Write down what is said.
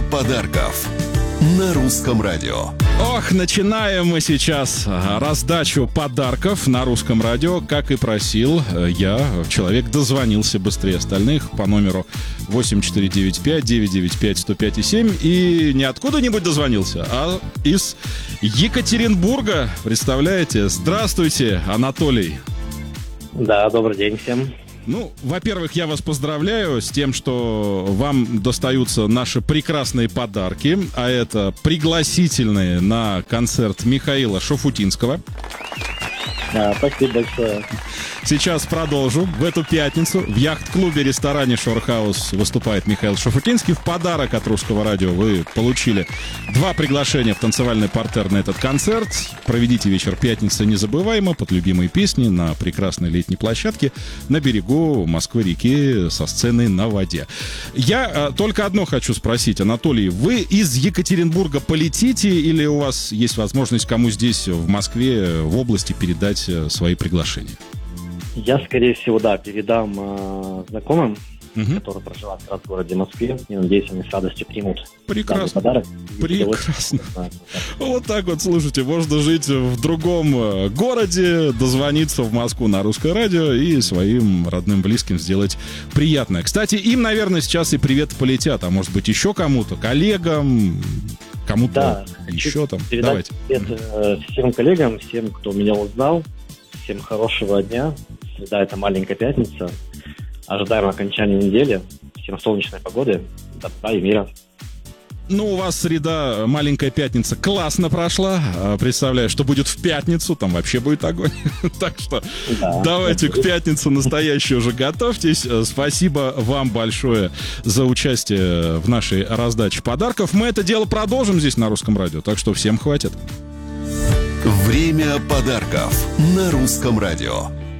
подарков на Русском радио. Ох, начинаем мы сейчас раздачу подарков на Русском радио. Как и просил я, человек дозвонился быстрее остальных по номеру 8495-995-105,7. И не откуда-нибудь дозвонился, а из Екатеринбурга. Представляете? Здравствуйте, Анатолий. Да, добрый день всем. Ну, во-первых, я вас поздравляю с тем, что вам достаются наши прекрасные подарки, а это пригласительные на концерт Михаила Шафутинского. Да, спасибо большое. Сейчас продолжу. В эту пятницу в яхт-клубе-ресторане «Шорхаус» выступает Михаил Шафутинский. В подарок от Русского радио вы получили 2 приглашения в танцевальный партер на этот концерт. Проведите вечер пятницы незабываемо под любимые песни на прекрасной летней площадке на берегу Москвы-реки со сценой на воде. Я только одно хочу спросить, Анатолий. Вы из Екатеринбурга полетите или у вас есть возможность кому здесь в Москве, в области передать свои приглашения? Я, скорее всего, да, передам знакомым, которые проживают как раз в городе Москве. И надеюсь, они с радостью примут данный подарок. Прекрасно. Вот так вот, слушайте, можно жить в другом городе, дозвониться в Москву на Русское радио и своим родным, близким сделать приятное. Кстати, им, наверное, сейчас и привет полетят, а может быть еще кому-то, коллегам, кому-то еще там. Давайте. Привет всем коллегам, всем, кто меня узнал. Всем хорошего дня. Среда — это маленькая пятница. Ожидаем окончания недели. Всем солнечной погоды, добра и мира. Ну, у вас среда, маленькая пятница, классно прошла. Представляю, что будет в пятницу, там вообще будет огонь. Так что давайте к пятнице настоящей уже готовьтесь. Спасибо вам большое за участие в нашей раздаче подарков. Мы это дело продолжим здесь на Русском радио, так что всем хватит. Время подарков на Русском радио.